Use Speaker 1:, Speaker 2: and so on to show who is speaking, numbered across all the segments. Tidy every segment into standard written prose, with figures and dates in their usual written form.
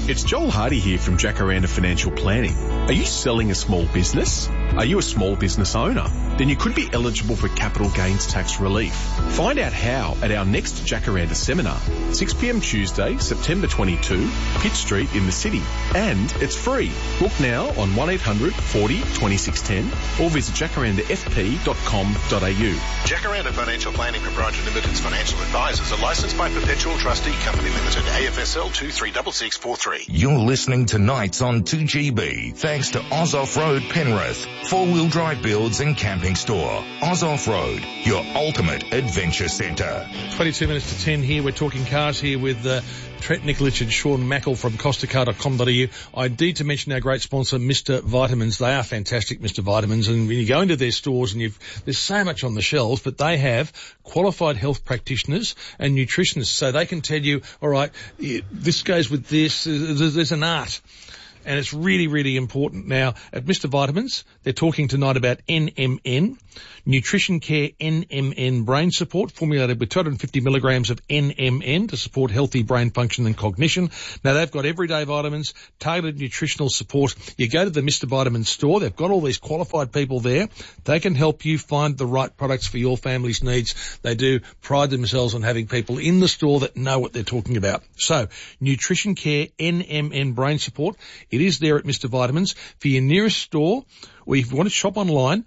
Speaker 1: It's Joel Hardy here from Jacaranda Financial Planning. Are you selling a small business? Are you a small business owner? Then you could be eligible for capital gains tax relief. Find out how at our next Jacaranda seminar, 6 p.m. Tuesday, September 22, Pitt Street in the city. And it's free. Book now on 1800 40 2610 or visit jacarandafp.com.au.
Speaker 2: Jacaranda Financial Planning Proprietary Limited's financial advisors are licensed by Perpetual Trustee Company Limited, AFSL 236643.
Speaker 3: You're listening to Nights on 2GB, thanks to Oz Off-Road Penrith, four-wheel drive builds and camping store. Oz Off-Road, your ultimate adventure centre.
Speaker 4: 22 minutes to 10 here. We're talking cars here with Trent Nikolic and Sean Mackle from costacar.com.au. I need to mention our great sponsor, Mr. Vitamins. They are fantastic, Mr. Vitamins. And when you go into their stores and there's so much on the shelves, but they have qualified health practitioners and nutritionists. So they can tell you, all right, this goes with this. There's an art. And it's really, really important. Now, at Mr. Vitamins, they're talking tonight about NMN, Nutrition Care NMN Brain Support, formulated with 250 milligrams of NMN to support healthy brain function and cognition. Now, they've got everyday vitamins, targeted nutritional support. You go to the Mr. Vitamins store, they've got all these qualified people there. They can help you find the right products for your family's needs. They do pride themselves on having people in the store that know what they're talking about. So, Nutrition Care NMN Brain Support. It is there at Mr. Vitamins. For your nearest store, or if you want to shop online,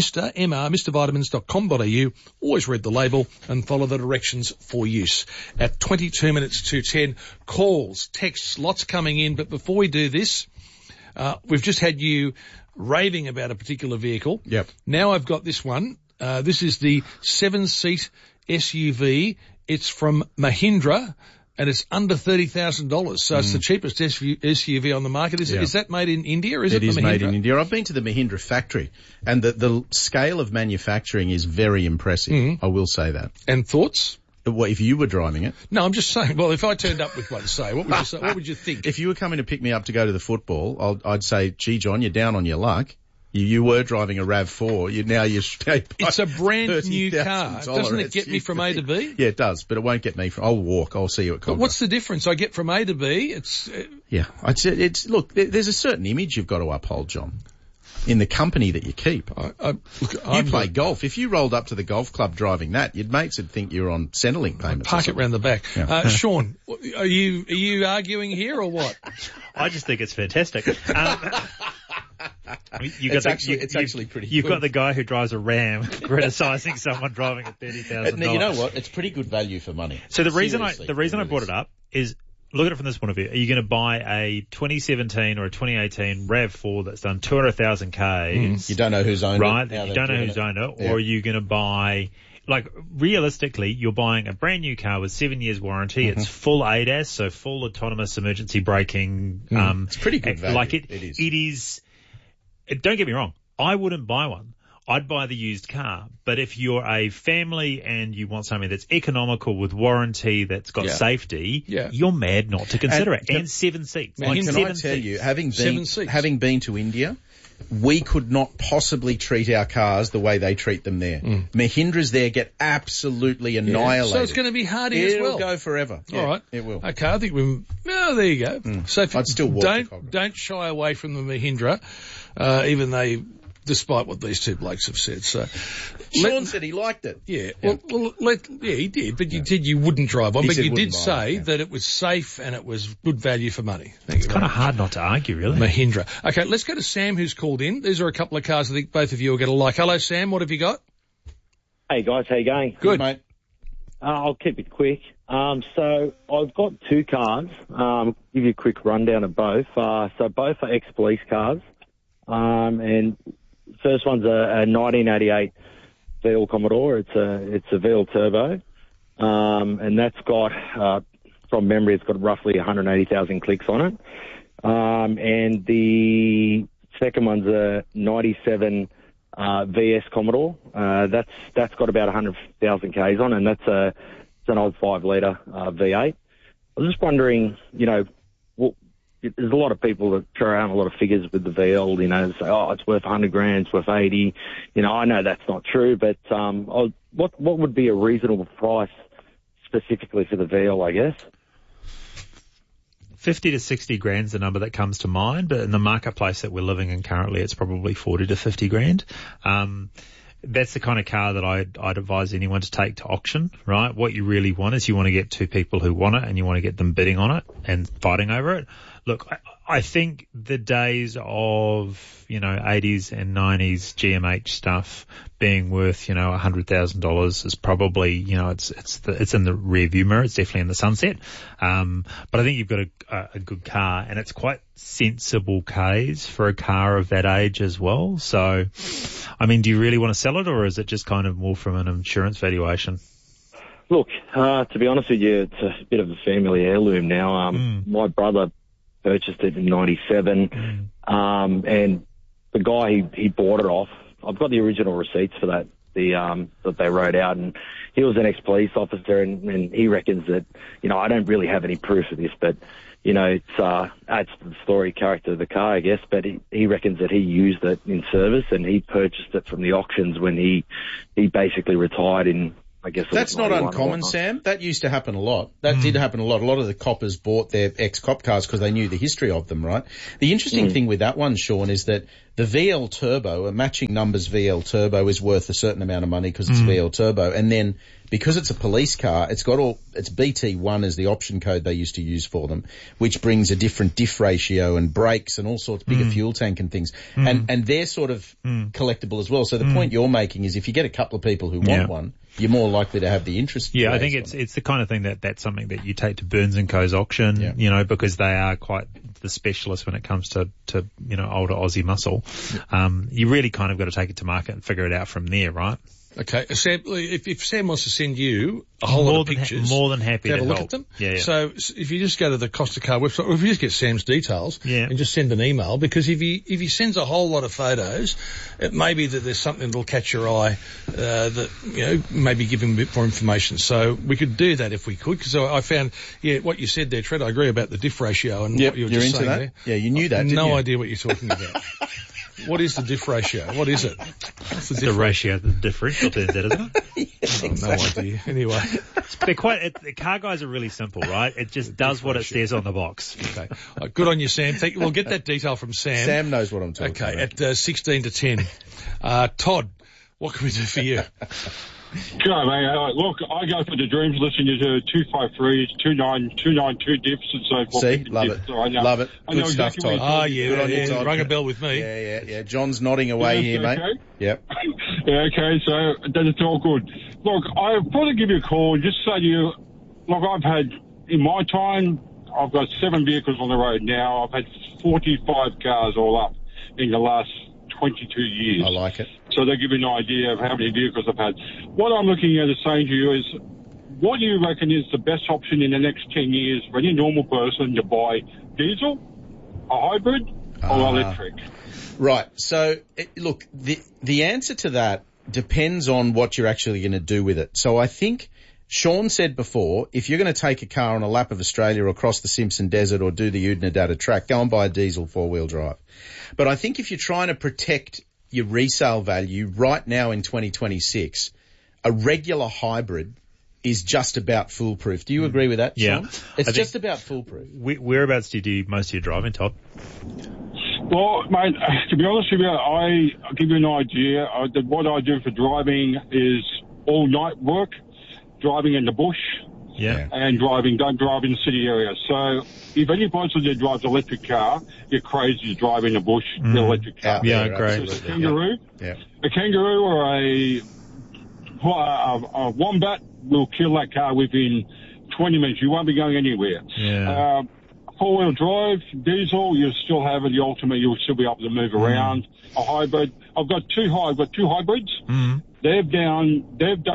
Speaker 4: MrVitamins.com.au. Always read the label and follow the directions for use. At 22 minutes to 10, calls, texts, lots coming in. But before we do this, we've just had you raving about a particular vehicle.
Speaker 5: Yep.
Speaker 4: Now I've got this one. This is the 7-seat SUV. It's from Mahindra. And it's under $30,000, so it's the cheapest SUV on the market. Is that made in India? Or is it
Speaker 5: is
Speaker 4: Mahindra?
Speaker 5: Made in India. I've been to the Mahindra factory, and the scale of manufacturing is very impressive. I will say that.
Speaker 4: And thoughts?
Speaker 5: What, if you were driving it?
Speaker 4: No, I'm just saying. Well, if I turned up with one, say, what would you say? What would you think?
Speaker 5: If you were coming to pick me up to go to the football, I'd say, gee, John, you're down on your luck. You were driving a RAV4.
Speaker 4: It's a brand new car. Doesn't it get me from A to B?
Speaker 5: Yeah, it does, but it won't get me from. I'll walk. I'll see you at Cogra.
Speaker 4: But what's the difference? I get from A to B.
Speaker 5: Yeah, look. There's a certain image you've got to uphold, John, in the company that you keep. You play golf. If you rolled up to the golf club driving that, your mates would think you're on Centrelink payments.
Speaker 4: Park it round the back. Yeah. Sean, are you arguing here or what?
Speaker 6: I just think it's fantastic.
Speaker 5: It's actually pretty good.
Speaker 6: You've got the guy who drives a Ram criticising someone driving at $30,000.
Speaker 7: Now, you know what? It's pretty good value for money.
Speaker 6: So the reason I brought it up is, look at it from this point of view. Are you going to buy a 2017 or a 2018 RAV4 that's done 200,000 Ks?
Speaker 7: You don't know who's owned it.
Speaker 6: Right, you don't know who's owned it. Or are you going to buy... Like, realistically, you're buying a brand new car with 7 years warranty. It's full ADAS, so full autonomous emergency braking.
Speaker 7: It's pretty good value.
Speaker 6: Like it is. Don't get me wrong. I wouldn't buy one. I'd buy the used car. But if you're a family and you want something that's economical with warranty, that's got safety, you're mad not to consider it. And 7 seats.
Speaker 5: Can I tell you, having been to India, we could not possibly treat our cars the way they treat them there. Mahindras there get absolutely annihilated.
Speaker 4: So it's going to be hard here as well.
Speaker 5: It'll go forever.
Speaker 4: All right.
Speaker 5: It will.
Speaker 4: Okay, I think there you go. So if
Speaker 5: I'd still walk
Speaker 4: don't shy away from the Mahindra, even though, despite what these two blokes have said. So
Speaker 5: Sean said he liked it.
Speaker 4: Yeah. He did, but you said you wouldn't drive one. But you did say that it was safe and it was good value for money.
Speaker 6: It's kind of hard not to argue, really.
Speaker 4: Mahindra. Okay, let's go to Sam, who's called in. These are a couple of cars I think both of you are going to like. Hello, Sam. What have you got?
Speaker 8: Hey, guys. How you going?
Speaker 4: Good,
Speaker 5: mate.
Speaker 8: I'll keep it quick. So I've got two cars. Give you a quick rundown of both. So both are ex-police cars. And first one's a 1988 VL Commodore. It's a VL Turbo. And that's got, from memory, it's got roughly 180,000 clicks on it. And the second one's a 97 VS Commodore. That's got about 100,000 Ks on, and it's an old 5-litre V8. I was just wondering, there's a lot of people that throw around a lot of figures with the VL, say, it's worth 100 grand, it's worth 80. I know that's not true, but what would be a reasonable price specifically for the VL, I guess?
Speaker 6: 50 to 60 grand's the number that comes to mind, but in the marketplace that we're living in currently, it's probably 40 to 50 grand. That's the kind of car that I'd advise anyone to take to auction, right? What you really want is you want to get two people who want it and you want to get them bidding on it and fighting over it. Look, I think the days of, 80s and 90s GMH stuff being worth, $100,000 is probably, it's in the rear view mirror. It's definitely in the sunset. But I think you've got a good car, and it's quite sensible Ks for a car of that age as well. So, do you really want to sell it, or is it just kind of more from an insurance valuation?
Speaker 8: Look, to be honest with you, it's a bit of a family heirloom now. My brother purchased it in 97, and the guy he bought it off, I've got the original receipts for that, that they wrote out, and he was an ex-police officer, and he reckons that, I don't really have any proof of this, but, it's adds to the story character of the car, I guess, but he reckons that he used it in service, and he purchased it from the auctions when he basically retired in, I guess.
Speaker 5: That's not uncommon, Sam. That used to happen a lot. That did happen a lot. A lot of the coppers bought their ex-cop cars because they knew the history of them, right? The interesting thing with that one, Sean, is that the VL Turbo, a matching numbers VL Turbo, is worth a certain amount of money because it's VL Turbo. And then because it's a police car, it's BT1 is the option code they used to use for them, which brings a different diff ratio and brakes and all sorts, bigger fuel tank and things. And they're sort of collectible as well. So the point you're making is if you get a couple of people who want one, you're more likely to have the interest.
Speaker 6: Yeah, I think it's the kind of thing that's something that you take to Burns & Co.'s auction, because they are quite the specialists when it comes to older Aussie muscle. You really kind of got to take it to market and figure it out from there, right?
Speaker 4: Okay, Sam, if Sam wants to send you a whole lot of pictures,
Speaker 6: more than happy to
Speaker 4: have a look
Speaker 6: help.
Speaker 4: at them.
Speaker 6: Yeah.
Speaker 4: So if you just go to the Costa Car website, or if you just get Sam's details and just send an email, because if he sends a whole lot of photos, it may be that there's something that'll catch your eye that maybe give him a bit more information. So we could do that if we could, because I found what you said there, Trent. I agree about the diff ratio and what you were just saying there.
Speaker 5: Yeah, you knew that.
Speaker 4: No idea what you're talking about. What is the diff ratio? What is it? What's
Speaker 6: the ratio, the differential turns out, isn't it?
Speaker 4: No idea. Anyway.
Speaker 6: The car guys are really simple, right? It just does what it says on the box.
Speaker 4: Okay. Good on you, Sam. We'll get that detail from Sam.
Speaker 5: Sam knows what I'm talking about.
Speaker 4: Okay, at 16 to 10. Todd, what can we do for you?
Speaker 9: Go, mate. Look, I go for the dreams listening to 253s, 292 diffs and so forth.
Speaker 5: See? Love it.
Speaker 9: So
Speaker 5: Love it. Good stuff, Todd.
Speaker 4: Oh, yeah. Rung a bell with me.
Speaker 5: Yeah. John's nodding away here, mate. Yep.
Speaker 9: Yeah, okay, so that's all good. Look, I thought I'd give you a call and just say to you, look, I've had, in my time, I've got 7 vehicles on the road now. I've had 45 cars all up in the last 22 years.
Speaker 5: I like it.
Speaker 9: So they give you an idea of how many vehicles I've had. What I'm looking at is saying to you is, what do you reckon is the best option in the next 10 years for any normal person to buy diesel, a hybrid, or electric?
Speaker 5: Right. So, look, the answer to that depends on what you're actually going to do with it. So I think Sean said before, if you're going to take a car on a lap of Australia or across the Simpson Desert or do the Oodnadatta track, go and buy a diesel 4-wheel drive. But I think if you're trying to protect your resale value right now in 2026, a regular hybrid is just about foolproof. Do you agree with that, Sean?
Speaker 6: Yeah.
Speaker 5: It's just about foolproof.
Speaker 6: Whereabouts do you do most of your driving, Todd?
Speaker 9: Well, mate, to be honest with you, I'll give you an idea. What I do for driving is all night work, driving in the bush.
Speaker 6: Yeah.
Speaker 9: And don't drive in the city area. So if any person that drives an electric car, you're crazy to drive in the bush in an electric car.
Speaker 6: Yeah, great.
Speaker 9: So a kangaroo or a wombat will kill that car within 20 minutes. You won't be going anywhere.
Speaker 6: Yeah.
Speaker 9: 4-wheel drive, diesel, you'll still have it. The ultimate, you'll still be able to move around. A hybrid. I've got two hybrids. They've done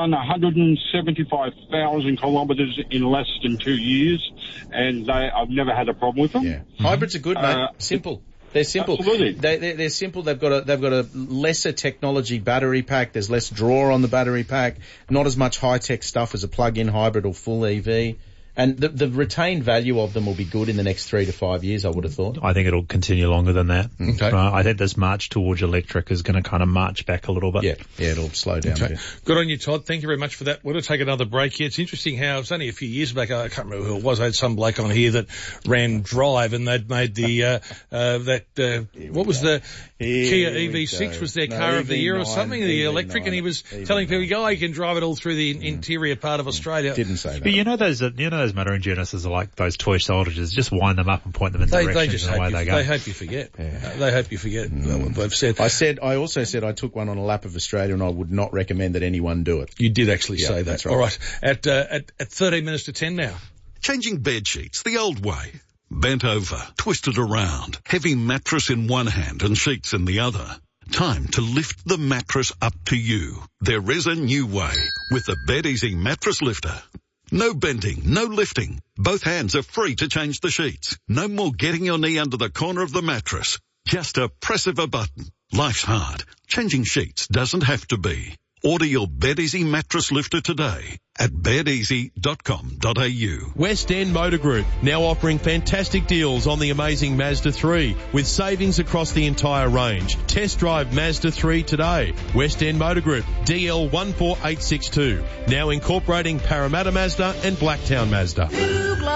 Speaker 9: 175,000 kilometres in less than 2 years, and I've never had a problem with them.
Speaker 5: Yeah. Hybrids are good, mate. Simple. They're simple.
Speaker 9: Absolutely.
Speaker 5: They're simple. They've got a lesser technology battery pack. There's less draw on the battery pack. Not as much high tech stuff as a plug-in hybrid or full EV. And the retained value of them will be good in the next 3 to 5 years, I would have thought.
Speaker 6: I think it'll continue longer than that.
Speaker 4: Okay.
Speaker 6: I think this march towards electric is going to kind of march back a little bit.
Speaker 5: Yeah, it'll slow down a bit.
Speaker 4: Good on you, Todd. Thank you very much for that. We're going to take another break here. It's interesting how it's only a few years back, I can't remember who it was, I had some bloke on here that ran Drive and they'd made the, what was the Kia EV6 was their car of the year or something, the electric, and he was telling people, you can drive it all through the interior part of Australia.
Speaker 5: Didn't say that.
Speaker 6: But you know those motoring journalists are like those toy soldiers. Just wind them up and point them in directions and away they go.
Speaker 4: They hope you forget. They hope you forget what they've said.
Speaker 5: I also said I took one on a lap of Australia and I would not recommend that anyone do it.
Speaker 4: You did actually say that.
Speaker 5: That's right.
Speaker 4: All right. At 13 minutes to 10 now.
Speaker 10: Changing bed sheets the old way. Bent over, twisted around, heavy mattress in one hand and sheets in the other. Time to lift the mattress up to you. There is a new way with the BedEasy Mattress Lifter. No bending, no lifting. Both hands are free to change the sheets. No more getting your knee under the corner of the mattress. Just a press of a button. Life's hard. Changing sheets doesn't have to be. Order your BedEasy Mattress Lifter today at bedeasy.com.au.
Speaker 11: West End Motor Group, now offering fantastic deals on the amazing Mazda 3 with savings across the entire range. Test drive Mazda 3 today. West End Motor Group, DL 14862. Now incorporating Parramatta Mazda and Blacktown Mazda.